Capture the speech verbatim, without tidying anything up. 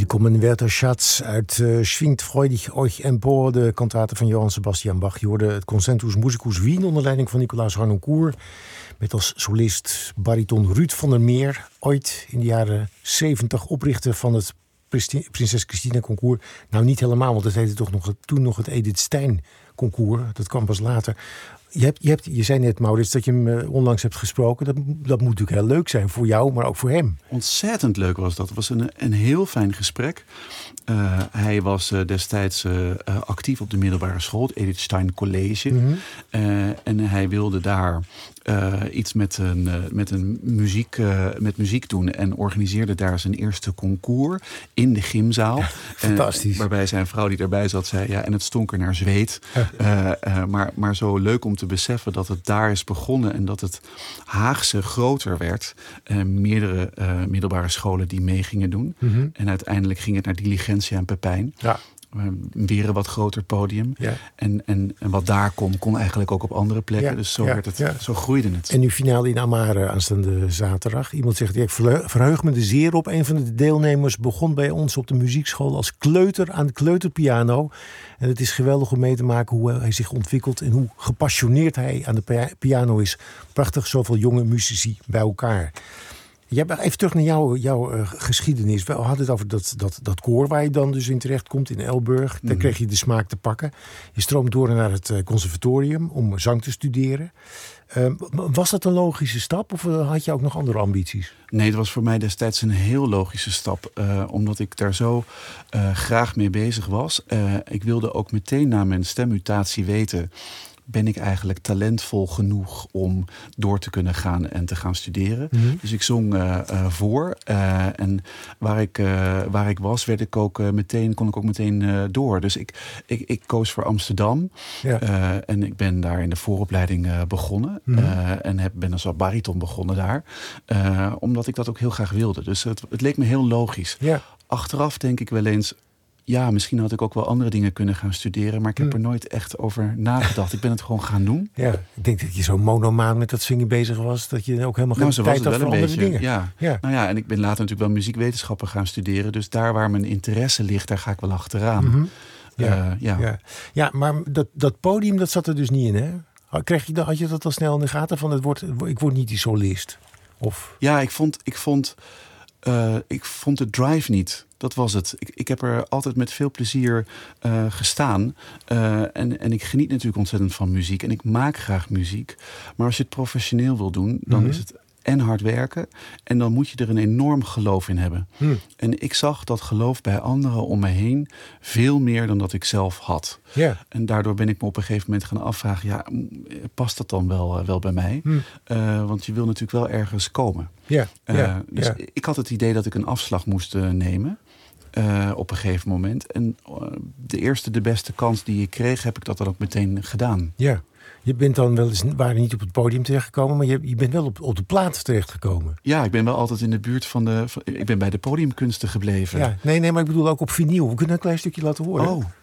Willkommen, werter Schatz, uit uh, Schwingt freudig euch empor, de kantate van Johann Sebastian Bach. Je hoorde het Concentus Musicus Wien onder leiding van Nicolaas Harnoncourt, met als solist bariton Ruud van der Meer, ooit in de jaren zeventig oprichter van het Prinses Christina Concours. Nou, niet helemaal, want dat heette toch nog, toen nog het Edith Stein Concours. Dat kwam pas later. Je, hebt, je, hebt, je zei net, Maurits, dat je hem uh, onlangs hebt gesproken. Dat, dat moet natuurlijk heel leuk zijn voor jou, maar ook voor hem. Ontzettend leuk was dat. Het was een, een heel fijn gesprek. Uh, hij was uh, destijds uh, uh, actief op de middelbare school, het Edith Stein College. Mm-hmm. Uh, en hij wilde daar uh, iets met, een, uh, met, een muziek, uh, met muziek doen. En organiseerde daar zijn eerste concours in de gymzaal. Ja, fantastisch. Uh, waarbij zijn vrouw die erbij zat zei, ja, en het stonk er naar zweet. Uh, uh, maar, maar zo leuk om te beseffen dat het daar is begonnen en dat het Haagse groter werd. Uh, meerdere uh, middelbare scholen die mee gingen doen. Mm-hmm. En uiteindelijk ging het naar Diligentia en Pepijn. Ja. Uh, weer een wat groter podium. Ja. En, en, en wat daar kon, kon eigenlijk ook op andere plekken. Ja. Dus zo, ja. werd het, ja. zo groeide het. En nu finale in Amare aanstaande zaterdag. Iemand zegt, ja, ik verheug me er zeer op. Een van de deelnemers begon bij ons op de muziekschool als kleuter aan de kleuterpiano. En het is geweldig om mee te maken hoe hij zich ontwikkelt en hoe gepassioneerd hij aan de piano is. Prachtig, zoveel jonge muzici bij elkaar. Ja, even terug naar jouw, jouw uh, geschiedenis. We hadden het over dat, dat, dat koor waar je dan dus in terecht komt in Elburg. Daar mm. kreeg je de smaak te pakken. Je stroomt door naar het uh, conservatorium om zang te studeren. Uh, was dat een logische stap of uh, had je ook nog andere ambities? Nee, het was voor mij destijds een heel logische stap. Uh, omdat ik daar zo uh, graag mee bezig was. Uh, ik wilde ook meteen na mijn stemmutatie weten, ben ik eigenlijk talentvol genoeg om door te kunnen gaan en te gaan studeren. Mm-hmm. Dus ik zong uh, uh, voor. Uh, en waar ik, uh, waar ik was, werd ik ook, uh, meteen, kon ik ook meteen uh, door. Dus ik, ik, ik koos voor Amsterdam. Ja. Uh, en ik ben daar in de vooropleiding uh, begonnen. Mm-hmm. Uh, en heb, ben als bariton begonnen daar. Uh, omdat ik dat ook heel graag wilde. Dus het, het leek me heel logisch. Ja. Achteraf denk ik wel eens, ja, misschien had ik ook wel andere dingen kunnen gaan studeren, maar ik heb hmm. er nooit echt over nagedacht. Ik ben het gewoon gaan doen. Ja, ik denk dat je zo monomaan met dat zingen bezig was, dat je ook helemaal geen nou, tijd had voor andere beetje. dingen. Ja. Ja. Nou ja, en ik ben later natuurlijk wel muziekwetenschappen gaan studeren, dus daar waar mijn interesse ligt, daar ga ik wel achteraan. Mm-hmm. Ja, uh, ja. ja. ja, maar dat, dat podium, dat zat er dus niet in, hè? Kreeg je, had je dat al snel in de gaten van het wordt, ik word niet die solist? Of? Ja, ik vond, ik vond, uh, ik vond de drive niet. Dat was het. Ik, ik heb er altijd met veel plezier uh, gestaan. Uh, en, en ik geniet natuurlijk ontzettend van muziek. En ik maak graag muziek. Maar als je het professioneel wil doen, dan mm-hmm. is het en hard werken. En dan moet je er een enorm geloof in hebben. Mm. En ik zag dat geloof bij anderen om me heen veel meer dan dat ik zelf had. Yeah. En daardoor ben ik me op een gegeven moment gaan afvragen, ja, past dat dan wel, uh, wel bij mij? Mm. Uh, want je wil natuurlijk wel ergens komen. Yeah. Uh, yeah. Dus yeah. ik had het idee dat ik een afslag moest uh, nemen. Uh, op een gegeven moment. En uh, de eerste, de beste kans die ik kreeg, heb ik dat dan ook meteen gedaan. Ja, je bent dan wel eens, waren niet op het podium terechtgekomen, maar je, je bent wel op, op de plaat terechtgekomen. Ja, ik ben wel altijd in de buurt van de, van, ik ben bij de podiumkunsten gebleven. Ja, nee, nee, maar ik bedoel ook op vinyl. We kunnen een klein stukje laten horen. Oh.